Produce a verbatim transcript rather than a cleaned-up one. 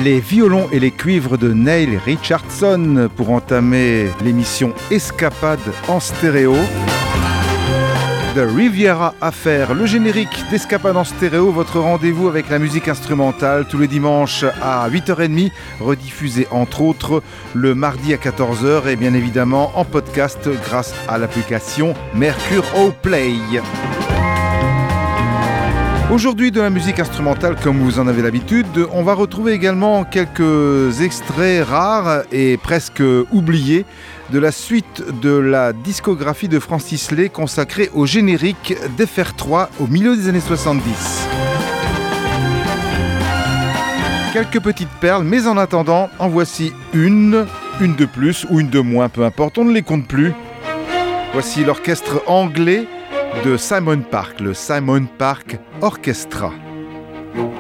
les violons et les cuivres de Neil Richardson pour entamer l'émission Escapade en stéréo. The Riviera Affair, le générique d'Escapade en stéréo, votre rendez-vous avec la musique instrumentale tous les dimanches à huit heures trente, rediffusé entre autres le mardi à quatorze heures et bien évidemment en podcast grâce à l'application Mercure Au Play. Aujourd'hui, de la musique instrumentale, comme vous en avez l'habitude, on va retrouver également quelques extraits rares et presque oubliés de la suite de la discographie de Francis Lai consacrée au générique d'F R trois au milieu des années soixante-dix. Quelques petites perles, mais en attendant, en voici une, une de plus ou une de moins, peu importe, on ne les compte plus. Voici l'orchestre anglais de Simon Park, le Simon Park Orchestra.